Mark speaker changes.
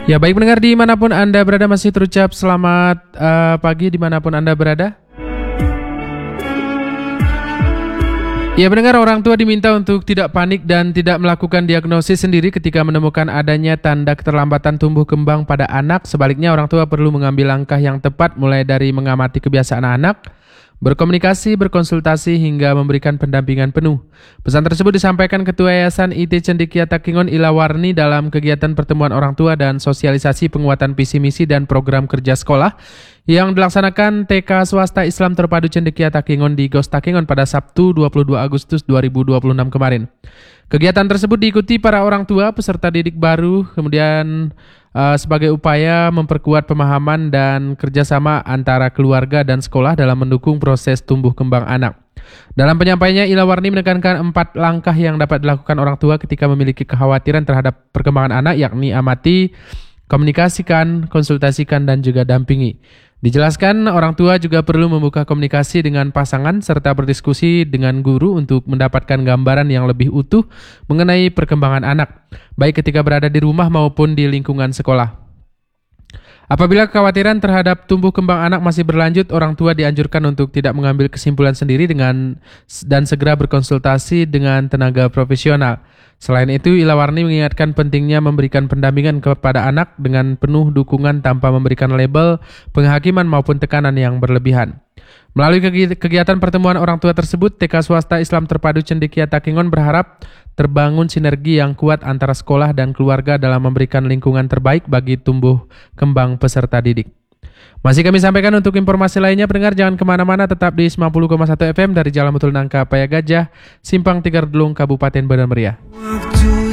Speaker 1: Ya baik pendengar dimanapun Anda berada masih terucap selamat pagi dimanapun Anda berada. Ya pendengar, orang tua diminta untuk tidak panik dan tidak melakukan diagnosis sendiri ketika menemukan adanya tanda keterlambatan tumbuh kembang pada anak. Sebaliknya orang tua perlu mengambil langkah yang tepat mulai dari mengamati kebiasaan anak, berkomunikasi, berkonsultasi hingga memberikan pendampingan penuh. Pesan tersebut disampaikan Ketua Yayasan IT Cendekia Takengon Ilawarni dalam kegiatan pertemuan orang tua dan sosialisasi penguatan visi misi dan program kerja sekolah yang dilaksanakan TK Swasta Islam Terpadu Cendekia Takengon di Gos Takengon pada Sabtu 22 Agustus 2026 kemarin. Kegiatan tersebut diikuti para orang tua peserta didik baru, kemudian sebagai upaya memperkuat pemahaman dan kerjasama antara keluarga dan sekolah dalam mendukung proses tumbuh kembang anak. Dalam penyampaiannya, Ilawarni menekankan 4 langkah yang dapat dilakukan orang tua ketika memiliki kekhawatiran terhadap perkembangan anak, yakni amati, komunikasikan, konsultasikan, dan juga dampingi. Dijelaskan, orang tua juga perlu membuka komunikasi dengan pasangan serta berdiskusi dengan guru untuk mendapatkan gambaran yang lebih utuh mengenai perkembangan anak, baik ketika berada di rumah maupun di lingkungan sekolah. Apabila kekhawatiran terhadap tumbuh kembang anak masih berlanjut, orang tua dianjurkan untuk tidak mengambil kesimpulan sendiri dan segera berkonsultasi dengan tenaga profesional. Selain itu, Ilawarni mengingatkan pentingnya memberikan pendampingan kepada anak dengan penuh dukungan tanpa memberikan label, penghakiman maupun tekanan yang berlebihan. Melalui kegiatan pertemuan orang tua tersebut, TK Swasta Islam Terpadu Cendekia Takengon berharap terbangun sinergi yang kuat antara sekolah dan keluarga dalam memberikan lingkungan terbaik bagi tumbuh kembang peserta didik. Masih kami sampaikan untuk informasi lainnya, pendengar jangan kemana-mana, tetap di 90,1 FM dari Jalan Betul Nangka Paya Gajah, Simpang Tiga Delung, Kabupaten Benar Meriah.